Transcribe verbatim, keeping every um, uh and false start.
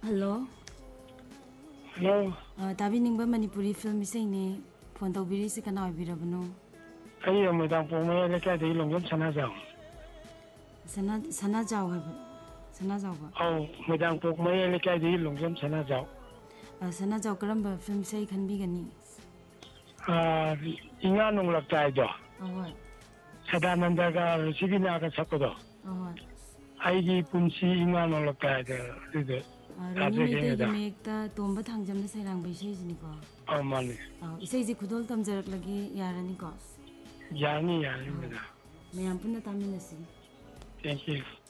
Hello. Hello. Tabi ningba Manipuri film isine phone tawbiri se kana oibirabano. Ai amedang pongmay leka dei longjam sana jaw. Sana sana jaw haba. Sana jaw ba. Oh, medang pongmay leka dei longjam sana jaw. Sana jaw karamba film sei khanbi gani. Ah, inga nong laktai do. Oh. Sadananda ga Sibina ga sakodo. Oh. Ai gi punsi inga nong laktai de de. Rani me de mekta tomba thangjam na sairang bai sei jini ko. Oh mani. Oh, isai ji khudol tamjarak lagi yarani ko. Yani yani meda. Mayam punna taminasi. Thank you.